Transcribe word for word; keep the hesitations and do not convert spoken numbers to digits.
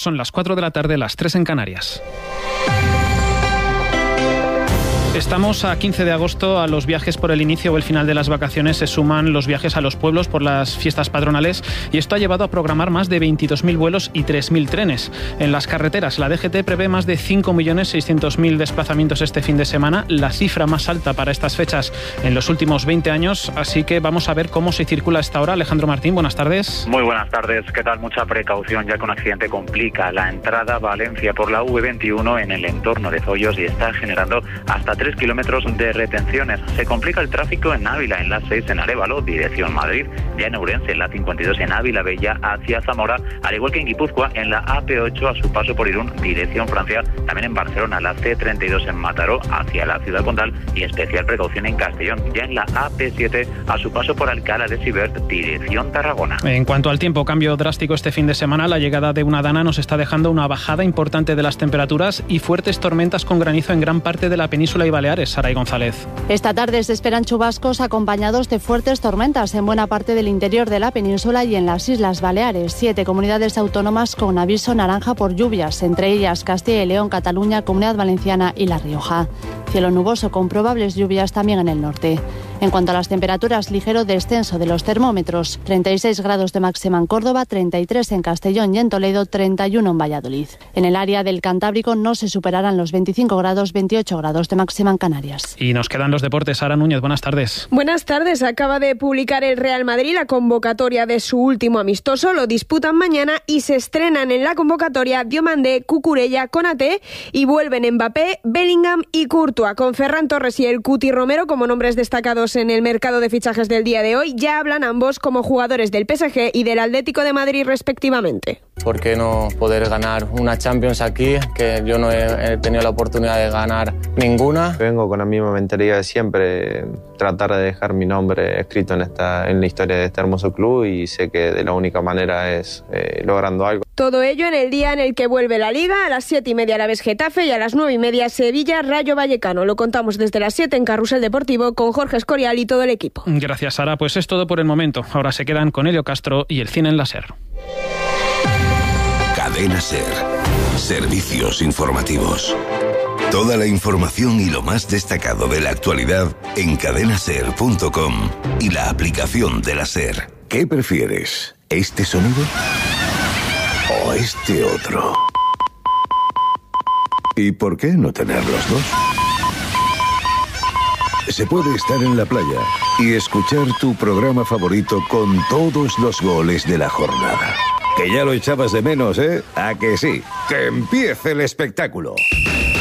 son las cuatro de la tarde, las tres en Canarias. Estamos a quince de agosto. A los viajes por el inicio o el final de las vacaciones se suman los viajes a los pueblos por las fiestas patronales, y esto ha llevado a programar más de veintidós mil vuelos y tres mil trenes. En las carreteras, la D G T prevé más de cinco millones seiscientos mil desplazamientos este fin de semana, la cifra más alta para estas fechas en los últimos veinte años, así que vamos a ver cómo se circula a esta hora. Alejandro Martín, buenas tardes. Muy buenas tardes. ¿Qué tal? Mucha precaución, ya que un accidente complica la entrada a Valencia por la V veintiuno en el entorno de Zollos y está generando hasta tres kilómetros de retenciones. Se complica el tráfico en Ávila, en la seis en Arévalo, dirección Madrid, ya en Ourense, en la cincuenta y dos en Ávila Bella hacia Zamora, al igual que en Guipúzcoa, en la A P ocho a su paso por Irún, dirección Francia, también en Barcelona, la C treinta y dos en Mataró, hacia la ciudad condal, y especial precaución en Castellón, ya en la A P siete a su paso por Alcalá de Sibert, dirección Tarragona. En cuanto al tiempo, cambio drástico este fin de semana. La llegada de una dana nos está dejando una bajada importante de las temperaturas y fuertes tormentas con granizo en gran parte de la península y Baleares. Saray González. Esta tarde se esperan chubascos acompañados de fuertes tormentas en buena parte del interior de la península y en las Islas Baleares. Siete comunidades autónomas con aviso naranja por lluvias, entre ellas Castilla y León, Cataluña, Comunidad Valenciana y La Rioja. Cielo nuboso con probables lluvias también en el norte. En cuanto a las temperaturas, ligero descenso de los termómetros. treinta y seis grados de máxima en Córdoba, treinta y tres en Castellón y en Toledo, treinta y uno en Valladolid. En el área del Cantábrico no se superarán los veinticinco grados, veintiocho grados de máxima en Canarias. Y nos quedan los deportes. Sara Núñez, buenas tardes. Buenas tardes. Acaba de publicar el Real Madrid la convocatoria de su último amistoso. Lo disputan mañana y se estrenan en la convocatoria Diomandé, Cucurella, Konaté y vuelven Mbappé, Bellingham y Courtois. Con Ferran Torres y el Cuti Romero como nombres destacados en el mercado de fichajes del día de hoy, ya hablan ambos como jugadores del P S G y del Atlético de Madrid respectivamente. ¿Por qué no poder ganar una Champions aquí? Que yo no he, he tenido la oportunidad de ganar ninguna. Vengo con la misma mentalidad de siempre, tratar de dejar mi nombre escrito en, esta, en la historia de este hermoso club, y sé que de la única manera es eh, logrando algo. Todo ello en el día en el que vuelve la Liga. A las siete y media Alavés Getafe y a las nueve y media Sevilla Rayo Vallecano. Lo contamos desde las siete en Carrusel Deportivo con Jorge Escorial y todo el equipo. Gracias, Sara. Pues es todo por el momento. Ahora se quedan con Helio Castro y el cine en la SER. Cadena SER. Servicios informativos. Toda la información y lo más destacado de la actualidad en cadena ser punto com y la aplicación de la SER. ¿Qué prefieres? ¿Este sonido o este otro? ¿Y por qué no tener los dos? Se puede estar en la playa y escuchar tu programa favorito con todos los goles de la jornada. Que ya lo echabas de menos, ¿eh? ¿A que sí? ¡Que empiece el espectáculo!